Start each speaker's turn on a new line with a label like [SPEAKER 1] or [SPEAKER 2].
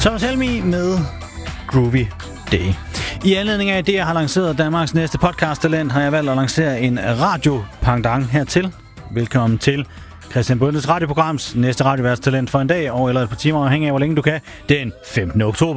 [SPEAKER 1] Thomas Helmig med Groovy Day. I anledning af det, jeg har lanceret Danmarks næste podcast-talent, har jeg valgt at lancere en radio-pendant hertil. Velkommen til Christian Bundes radioprograms næste radioværtstalent for en dag, eller et par timer, afhængig af, hvor længe du kan, den 15. oktober.